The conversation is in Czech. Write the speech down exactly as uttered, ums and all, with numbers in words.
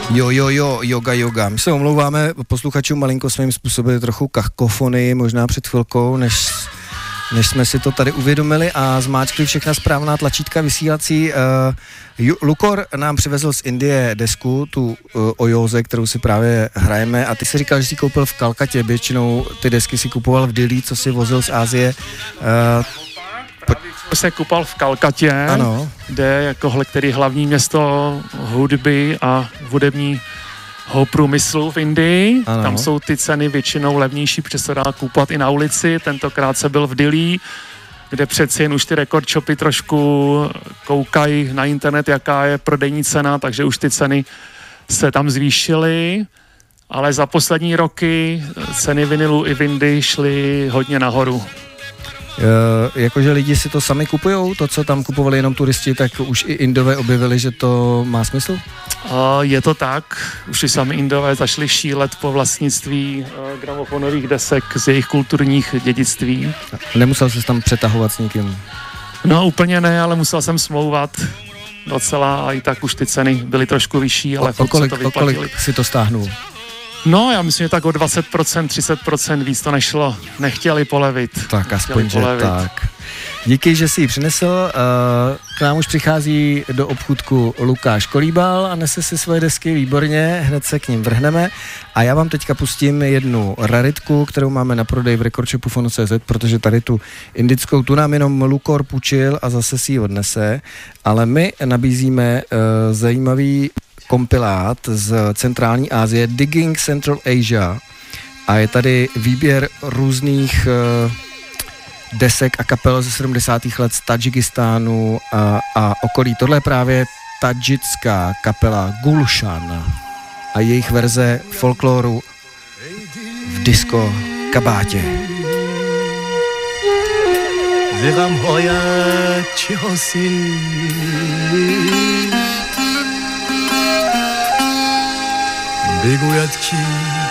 Jo, jo, jo, yoga, yoga. My se omlouváme posluchačům malinko svým způsobem trochu kakofonii, možná před chvilkou, než, než jsme si to tady uvědomili a zmáčkli všechna správná tlačítka vysílací. Uh, Lukor nám přivezl z Indie desku, tu uh, o józe, kterou si právě hrajeme, a ty si říkal, že jsi koupil v Kalkatě, většinou ty desky si kupoval v Dillí, co si vozil z Asie. Uh, se kupal v Kalkatě, ano. Kde jako který hlavní město hudby a hudebního průmyslu v Indii. Ano. Tam jsou ty ceny většinou levnější, protože se dá kupovat i na ulici. Tentokrát se byl v Dillí, kde přeci jen už ty record shopy trošku koukají na internet, jaká je prodejní cena, takže už ty ceny se tam zvýšily. Ale za poslední roky ceny vinilu i v Indii šly hodně nahoru. Uh, jakože lidi si to sami kupujou, to, co tam kupovali jenom turisti, tak už i Indové objevili, že to má smysl? Uh, je to tak, už i sami Indové zašli šílet po vlastnictví uh, gramofonových desek z jejich kulturních dědictví. Nemusel jsi tam přetahovat s nikým? No úplně ne, ale musel jsem smlouvat docela a i tak už ty ceny byly trošku vyšší, ale o, o, kolik, se to o kolik si to stáhnul? No, já myslím, že tak o dvacet procent, třicet procent víc to nešlo. Nechtěli polevit. Tak aspoň, že tak. Díky, že jsi ji přinesl. K nám už přichází do obchůdku Lukáš Kolíbal a nese si svoje desky výborně, hned se k ním vrhneme. A já vám teďka pustím jednu raritku, kterou máme na prodej v rekordshopu fono tečka cé zet, protože tady tu indickou, tu nám jenom Lukor půjčil a zase si ji odnese. Ale my nabízíme uh, zajímavý kompilát z centrální Asie, Digging Central Asia, a je tady výběr různých uh, desek a kapel ze sedmdesátých let z Tadžikistánu a, a okolí. Tohle je právě tadžická kapela Gulshan a jejich verze folkloru v disco kabátě. بگوید کی